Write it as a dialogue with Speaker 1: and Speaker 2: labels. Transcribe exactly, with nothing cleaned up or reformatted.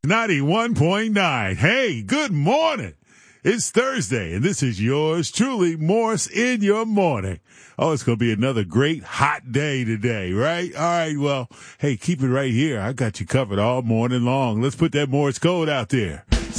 Speaker 1: ninety-one point nine. Hey, good morning. It's Thursday, and this is yours truly, Morris in your morning. Oh, it's going to be another great hot day today, right? All right, well, hey, keep it right here. I got you covered all morning long. Let's put that Morris code out there.